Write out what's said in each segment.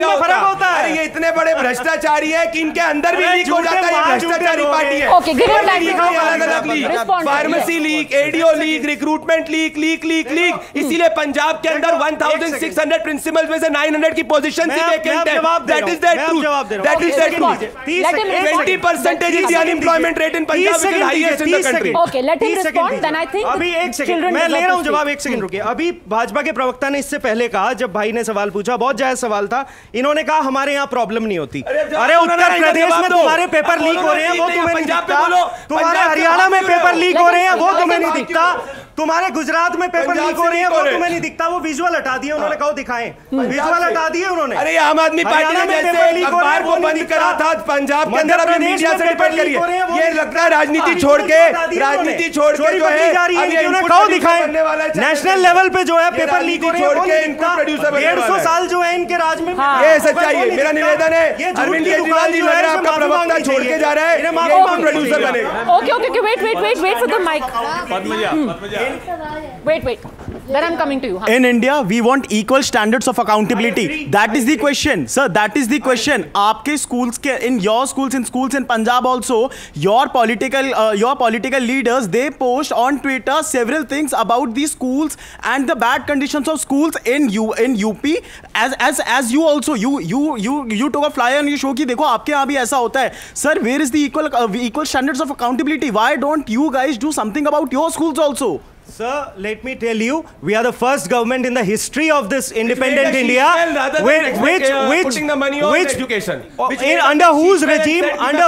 फर्क होता है। अरे ये इतने बड़े भ्रष्टाचारी है कि इनके अंदर भी लीक हो जाता है। भ्रष्टाचारी पार्टी है। ओके, गिव इट लाइक अलग-अलग leak, pharmacy leak, ADO leak, recruitment leak, इसीलिए पंजाब के अंदर 1600 प्रिंसिपल्स में से 900 की पोजीशन थी वैकेंट है। That is the truth. That is the truth. 20% is the unemployment rate in Punjab, which is highest in the country. Okay, let him respond, then I think अभी एक सेकंड मैं ले रहा हूं जवाब। एक सेकंड रुकिए। अभी भाजपा के प्रवक्ता ने इससे पहले कहा, जब भाई ने सवाल पूछा, बहुत जायज सवाल था, इन्होंने कहा हमारे यहाँ प्रॉब्लम नहीं होती। अरे उत्तर प्रदेश में तुम्हारे पेपर लीक हो रहे हैं, वो तुम्हें नहीं दिखता। तुम्हारे हरियाणा में पेपर लीक हो रहे हैं, वो तुम्हें नहीं दिखता। तुम्हारे गुजरात में पेपर लीक हो रहे हैं, वो तुम्हें नहीं दिखता। वो विजुअल हटा दिए उन्होंने, कहो दिखाएं। विजुअल हटा दिए उन्होंने। अरे आम आदमी पार्टी ने जैसे अखबार को बंद करा था पंजाब के अंदर, अभी मीडिया से रिपोर्ट करिए। ये लगता है राजनीति छोड़ के जो है कहो दिखाएं। नेशनल लेवल पे जो है पेपर लीक हो रहे हैं, 150 साल जो है इनके राज में। ये सच्चाई है। मेरा निवेदन है, अरविंद केजरीवाल जी लग रहा है आपका प्रवक्ता छोड़ के जा रहा है, ये प्रोड्यूसर बनेगा। Okay, wait for the mic. Wait. Then I'm coming to you. In India, we want equal standards of accountability. That is the question, sir. That is the question. आपके schools के, in your schools, in schools in Punjab also, your political leaders, they post on Twitter several things about the schools and the bad conditions of schools in UP. As you also you took a flyer and you show कि देखो आपके यहाँ भी ऐसा होता है. Sir, where is the equal standards of accountability? Why don't you guys do something about your schools also? Sir, let me tell you, we are the first government in the history of this independent India, under whose regime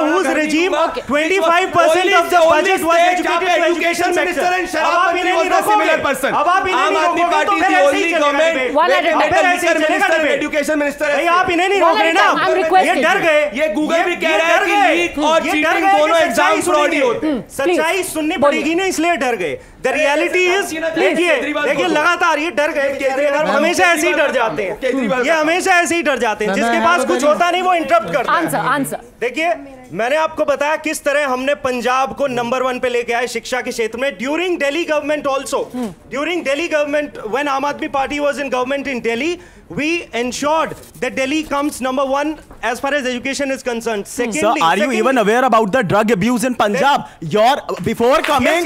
25% of the budget was dedicated to education sector. अब आप इन्हें नहीं रोकोगे। अब आप इन्हें नहीं रोकोगे तो फिर ऐसे ही चलेगा। एजुकेशन मिनिस्टर है, आप इन्हें नहीं रोक रहे ना। ये डर गए। ये गूगल भी कह रहा है कि लीक और चीटिंग दोनों एग्जाम फ्रॉड ही होते हैं। सच्चाई सुननी पड़ेगी ना, इसलिए डर गए। The reality is, देखिए लगातार ये डर गए। हमेशा ऐसे ही डर जाते हैं। ये हमेशा ऐसे ही डर जाते हैं। जिसके पास कुछ होता नहीं वो इंटरप्ट करता है। आंसर। देखिए मैंने आपको बताया किस तरह हमने पंजाब को नंबर 1 पे लेके आए शिक्षा के क्षेत्र में। During Delhi government also, during Delhi government, when आम आदमी party was in government in Delhi, we ensured that Delhi comes number 1 as far as education is concerned. Secondly, sir, are you even aware about the drug abuse in Punjab? Before coming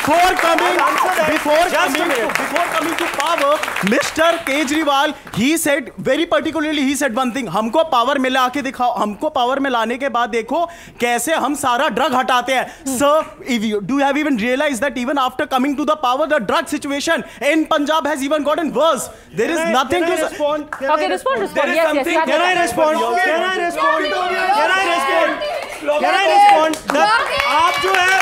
to power, Mr. Kejriwal, he said very particularly, he said one thing, हमको power में ला के दिखाओ, हमको power में लाने के बाद देखो कैसे हम सारा ड्रग हटाते हैं. Sir, do you have even realized that even after coming to the power, the drug situation in Punjab has even gotten worse? There is nothing to respond. Okay, respond. Yes. Can I respond? आप जो है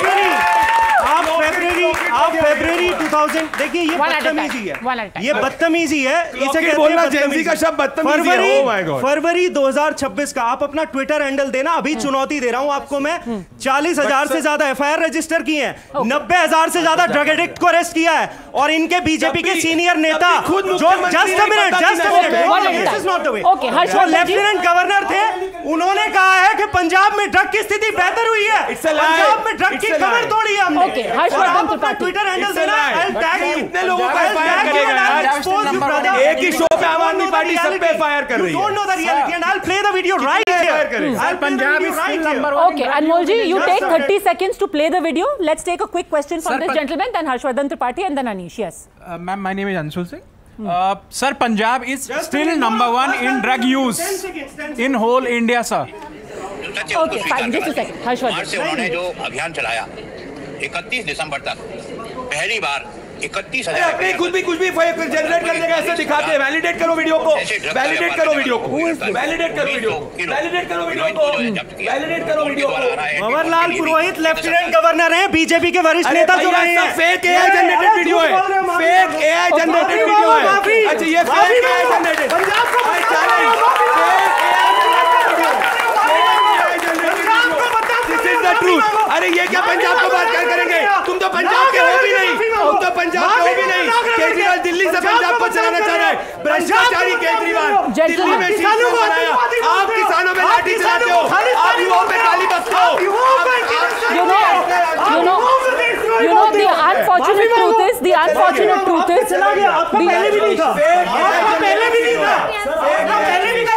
फरवरी 2000, देखिए ये बदतमीजी है। ये बदतमीजी है, इसे कहते हैं जेनजी का शब्द बदतमीजी है। Oh my God. फरवरी 2026 का आप अपना ट्विटर हैंडल देना। अभी चुनौती दे रहा हूं आपको मैं। 40,000 से ज्यादा FIR रजिस्टर किए हैं, 90,000 से ज्यादा ड्रग एडिक्ट को अरेस्ट किया है, और इनके बीजेपी के सीनियर नेता जो just a minute this is not the way, जो लेफ्टिनेंट गवर्नर थे, उन्होंने कहा है कि पंजाब में ड्रग की स्थिति बेहतर हुई है। पंजाब में ड्रग की कमर तोड़ी है हमने। ट्विटर हैंडल देना, I'll tag you. कितने लोगों को फायर करेगा यार? एक ही शो पे आम आदमी पार्टी सब पे फायर कर रही है। You don't know the reality and I'll play the video right here. Punjab is still number 1. Okay, Anmol ji, you take 30 seconds to play the video. Let's take a quick question from this gentleman, then Harshvardhan Tripathi and then Anish. Yes. Ma'am, my name is Anshul Singh. Sir, Punjab is still number 1 in drug use in whole India, sir. Okay, fine. Just a second. Harshvardhan. से उन्होंने जो अभियान चलाया 31 दिसंबर तक, पहली बार 31,000 कुछ भी generate करने का ऐसे दिखाते हैं। वैलिडेट करो वीडियो को, वैलिडेट करो वीडियो को, वैलिडेट करो वीडियो को, वैलिडेट करो वीडियो को, वैलिडेट करो वीडियो को। भंवरलाल पुरोहित लेफ्टिनेंट गवर्नर हैं, बीजेपी के वरिष्ठ नेता जो रहे हैं। फेक एआई जनरेटेड वीडियो है, फेक एआई जनरेटेड वीडियो है। अच्छा ये फेक एआई जनरेटेड पंजाब को अरे ये क्या पंजाब को बात क्या करेंगे? तुम तो पंजाब के हो भी नहीं, तुम तो पंजाब के हो भी नहीं। केजरीवाल दिल्ली से पंजाब को चलाना चाह रहा है। भ्रष्टाचारी केजरीवाल दिल्ली में शीश को बनाया। आप किसानों में लाठी चलाते हो, आप युवाओं पे गाली बकते हो। You know the unfortunate truth is पहले भी नहीं था।